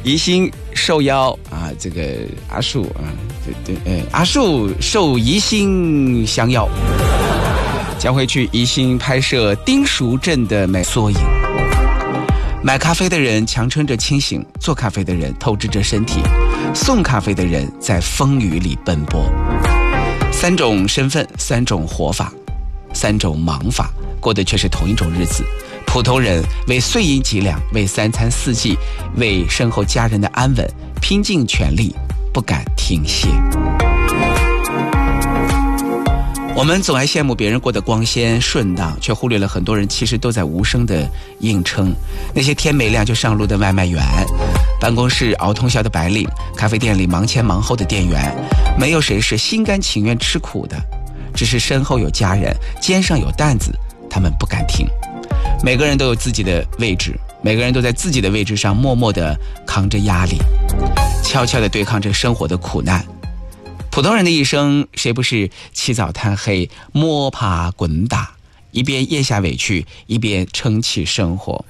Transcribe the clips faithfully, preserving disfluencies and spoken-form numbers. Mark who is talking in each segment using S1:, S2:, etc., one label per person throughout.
S1: 宜兴受邀啊，这个阿树啊，对对，呃，阿树受宜兴相邀，将会去宜兴拍摄丁蜀镇的美缩影。买咖啡的人强撑着清醒，做咖啡的人透支着身体，送咖啡的人在风雨里奔波。三种身份，三种活法，三种忙法，过的却是同一种日子。普通人为碎银几两，为三餐四季，为身后家人的安稳，拼尽全力，不敢停歇。我们总爱羡慕别人过得光鲜顺当，却忽略了很多人其实都在无声的硬撑。那些天没亮就上路的外卖员，办公室熬通宵的白领，咖啡店里忙前忙后的店员，没有谁是心甘情愿吃苦的，只是身后有家人，肩上有担子，他们不敢停。每个人都有自己的位置，每个人都在自己的位置上默默地扛着压力，悄悄地对抗着生活的苦难。普通人的一生，谁不是起早贪黑，摸爬滚打，一边咽下委屈，一边撑起生活。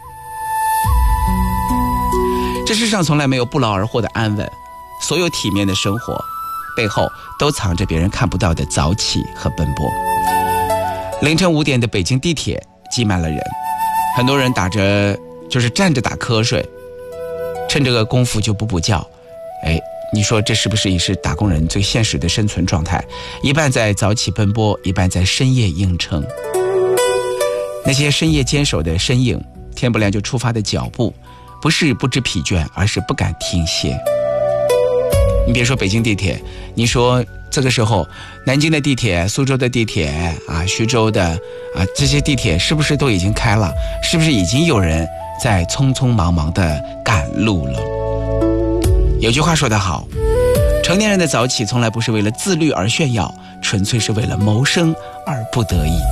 S1: 这世上从来没有不劳而获的安稳，所有体面的生活背后都藏着别人看不到的早起和奔波。凌晨五点的北京地铁挤满了人，很多人打着就是站着打瞌睡，趁这个功夫就补补觉。哎，你说这是不是也是打工人最现实的生存状态？一半在早起奔波，一半在深夜硬撑。那些深夜坚守的身影，天不亮就出发的脚步，不是不知疲倦，而是不敢停歇。你别说北京地铁，你说这个时候南京的地铁、苏州的地铁啊、徐州的啊，这些地铁是不是都已经开了？是不是已经有人在匆匆忙忙的赶路了？有句话说得好，成年人的早起从来不是为了自律而炫耀，纯粹是为了谋生而不得已。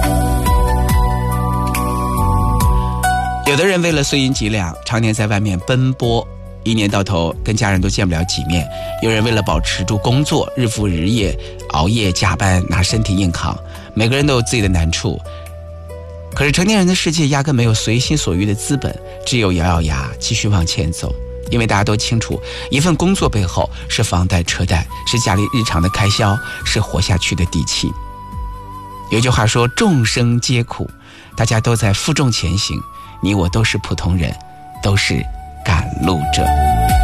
S1: 有的人为了碎银几两，常年在外面奔波，一年到头跟家人都见不了几面。有人为了保持住工作，日复日夜熬夜加班，拿身体硬扛。每个人都有自己的难处，可是成年人的世界压根没有随心所欲的资本，只有咬咬牙继续往前走。因为大家都清楚，一份工作背后是房贷车贷，是家里日常的开销，是活下去的底气。有句话说，众生皆苦，大家都在负重前行，你我都是普通人，都是赶路者。